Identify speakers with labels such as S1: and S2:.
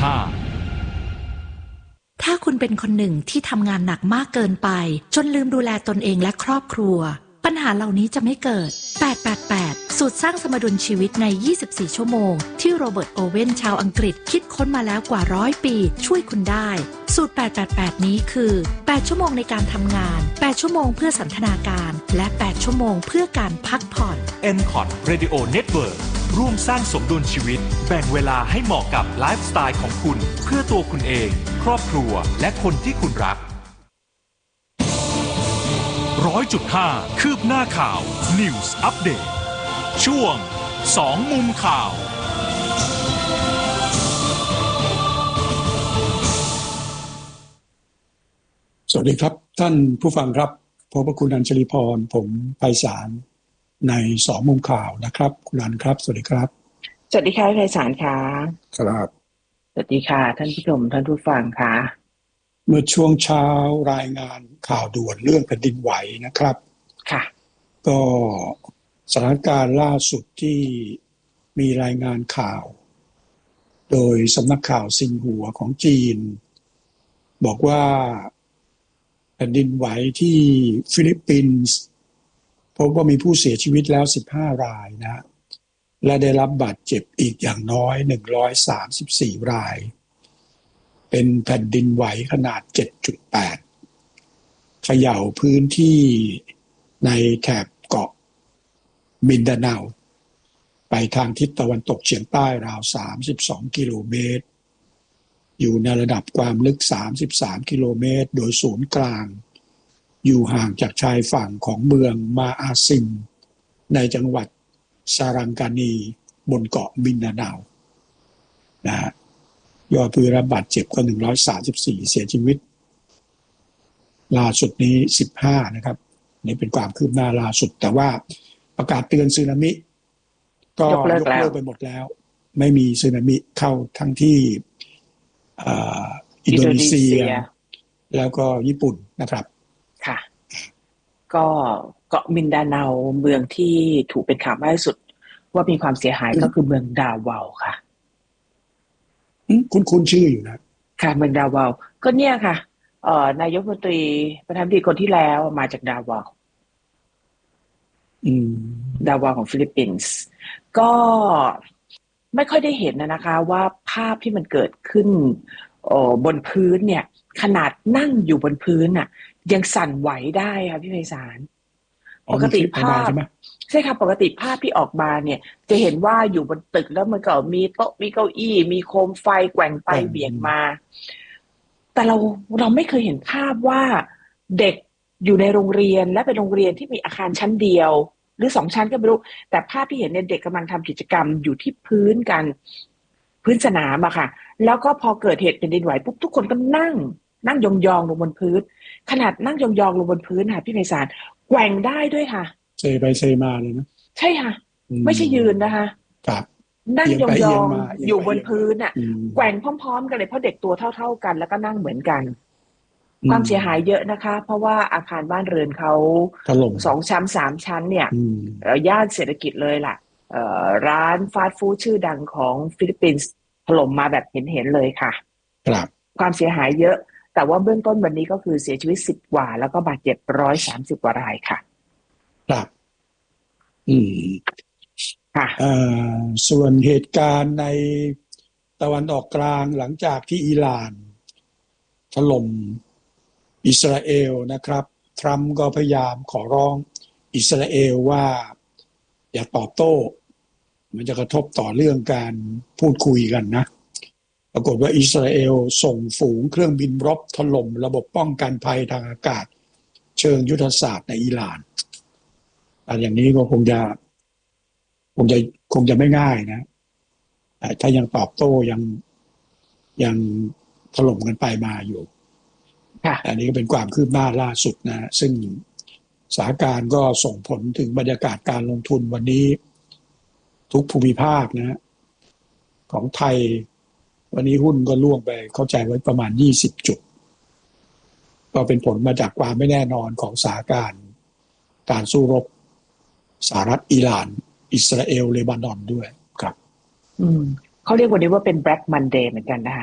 S1: ถ้าคุณเป็นคนหนึ่งที่ทำงานหนักมากเกินไปจนลืมดูแลตนเองและครอบครัวปัญหาเหล่านี้จะไม่เกิด888สูตรสร้างสมดุลชีวิตใน24ชั่วโมงที่โรเบิร์ตโอเว่นชาวอังกฤษคิดค้นมาแล้วกว่า100ปีช่วยคุณได้สูตร888นี้คือ8ชั่วโมงในการทำงาน8ชั่วโมงเพื่อสันทนาการและ8ชั่วโมงเพื่อการพักผ่อน
S2: Encod Radio Network ร่วมสร้างสมดุลชีวิตแบ่งเวลาให้เหมาะกับไลฟ์สไตล์ของคุณเพื่อตัวคุณเองครอบครัวและคนที่คุณรัก100.5 คืบหน้าข่าว News Update ช่วง2มุมข่าว
S3: สวัสดีครับท่านผู้ฟังครับพบกับคุณอัญชลีพรผมไพศาลใน2มุมข่าวนะครับคุณอัญครับสวัสดีครับ
S4: สวัสดีค่ะไพศาลค่ะ
S3: ครับ
S4: สวัสดีค่ะท่านผู้ชมท่านผู้ฟังค่ะ
S3: เมื่อช่วงเช้ารายงานข่าวด่วนเรื่องแผ่นดินไหวนะครับ
S4: ค่ะ
S3: ก็สถานการณ์ล่าสุดที่มีรายงานข่าวโดยสำนักข่าวซินหัวของจีนบอกว่าแผ่นดินไหวที่ฟิลิปปินส์พบว่ามีผู้เสียชีวิตแล้ว15รายนะและได้รับบาดเจ็บอีกอย่างน้อย134รายเป็นแผ่นดินไหวขนาด 7.8 เขย่าพื้นที่ในแถบเกาะมินดาเนาไปทางทิศตะวันตกเฉียงใต้ราว32กิโลเมตรอยู่ในระดับความลึก33กิโลเมตรโดยศูนย์กลางอยู่ห่างจากชายฝั่งของเมืองมาอาซิมในจังหวัดซารังกานีบนเกาะมินดาเนานะฮะยอดผู้ได้รับบาดเจ็บก็134เสียชีวิตล่าสุดนี้15นะครับนี่เป็นความคืบหน้าล่าสุดแต่ว่าประกาศเตือนสึนามิก็ยกเลิกไปหมดแล้วไม่มีสึนามิเข้าทั้งที่อินโดนีเซียแล้วก็ญี่ปุ่นนะครับ
S4: ค่ะก็เกาะมินดาเนาเมืองที่ถูกเป็นข่าวมากที่สุดว่ามีความเสียหายก็คือเมืองดาวาวค่ะ
S3: คุ้นชื่ออยู่นะ
S4: ค่ะเมืองดาวาวก็เนี่ยค่ะนายกรัฐมนตรีประธานาธิบดีคนที่แล้วมาจากดาวาวดาวาวของฟิลิปปินส์ก็ไม่ค่อยได้เห็นนะคะว่าภาพที่มันเกิดขึ้นบนพื้นเนี่ยขนาดนั่งอยู่บนพื้นน่ะยังสั่นไหวได้ค่ะพี่ไพศาลปกติภาพใช่ค่ะปกติภาพที่ออกมาเนี่ยจะเห็นว่าอยู่บนตึกแล้วมันก็มีโต๊ะมีเก้าอี้มีโคมไฟแกว่งไปเบี่ยงมาแต่เราไม่เคยเห็นภาพว่าเด็กอยู่ในโรงเรียนและเป็นโรงเรียนที่มีอาคารชั้นเดียวหรือ2ชั้นก็ไม่รู้แต่ภาพที่เห็นเนี่ยเด็กกำลังทำกิจกรรมอยู่ที่พื้นกันพื้นสนามอะค่ะแล้วก็พอเกิดเหตุแผ่นดินไหวปุ๊บทุกคนก็นั่งยองๆลงบนพื้นขนาดนั่งยองๆลงบนพื้นค่ะพี่ไพศาลแกว่งได้ด้วยค่ะ
S3: เซไปเซมาเลยนะ
S4: ใช่ค่ะไม่ใช่ยืนนะคะ
S3: ครับ
S4: นั่งยองๆอยู่บนพื้นอะแกว่งพร้อมๆกันเลยเพราะเด็กตัวเท่าๆกันแล้วก็นั่งเหมือนกันความเสียหายเยอะนะคะเพราะว่าอาคารบ้านเรือนเขา
S3: ถล่ม
S4: 2ชั้น3ชั้นเนี่ยย่านเศรษฐกิจเลยล่ะร้านฟาสต์ฟู้ดชื่อดังของฟิลิปปินส์ถล่มมาแบบเห็นเลยค่ะ
S3: ครับ
S4: ความเสียหายเยอะแต่ว่าเบื้องต้นวันนี้ก็คือเสียชีวิต10กว่าแล้วก็บาดเจ็บ130กว่ารายค่ะ
S3: ครับ
S4: ค่ะ
S3: ส่วนเหตุการณ์ในตะวันออกกลางหลังจากที่อิหร่านถล่มอิสราเอลนะครับทรัมป์ก็พยายามขอร้องอิสราเอลว่าอย่าตอบโต้มันจะกระทบต่อเรื่องการพูดคุยกันนะปรากฏว่าอิสราเอลส่งฝูงเครื่องบินรบถล่มระบบป้องกันภัยทางอากาศเชิงยุทธศาสตร์ในอิหร่านอย่างนี้ก็คงจะไม่ง่ายนะถ้ายังตอบโต้ยังถล่มกันไปมาอยู่อันนี้ก็เป็นความคืบหน้าล่าสุดนะซึ่งสถานการณ์ก็ส่งผลถึงบรรยากาศการลงทุนวันนี้ทุกภูมิภาคนะของไทยวันนี้หุ้นก็ล่วงไปเข้าใจไว้ประมาณ20จุดก็เป็นผลมาจากความไม่แน่นอนของสถานการณ์การสู้รบสหรัฐอิหร่านอิสราเอลเลบานอนด้วยครับ
S4: เขาเรียกวันนี้ว่าเป็น Black Monday เหมือนกันนะคะ